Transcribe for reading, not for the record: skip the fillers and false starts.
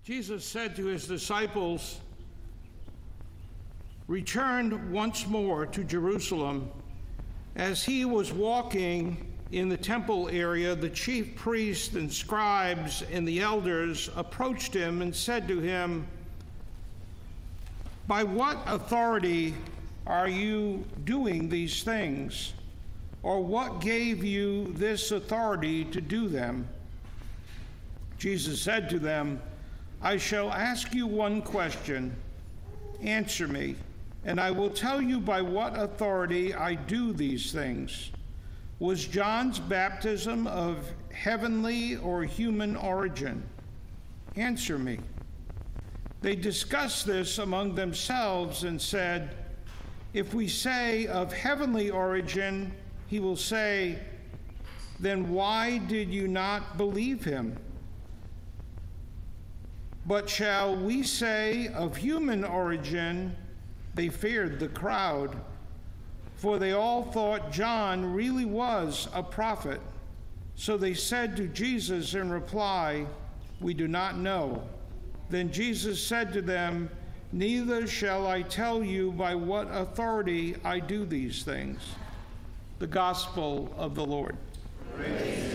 Jesus said to his disciples, returned once more to Jerusalem. As he was walking in the temple area, the chief priests and scribes and the elders approached him and said to him, "By what authority are you doing these things? Or what gave you this authority to do them?" Jesus said to them, "I shall ask you one question. Answer me, and I will tell you by what authority I do these things. Was John's baptism of heavenly or human origin? Answer me." They discussed this among themselves and said, "If we say of heavenly origin, he will say, 'Then why did you not believe him?' But shall we say of human origin?" They feared the crowd, for they all thought John really was a prophet. So they said to Jesus in reply, "We do not know." Then Jesus said to them, "Neither shall I tell you by what authority I do these things." The Gospel of the Lord. Praise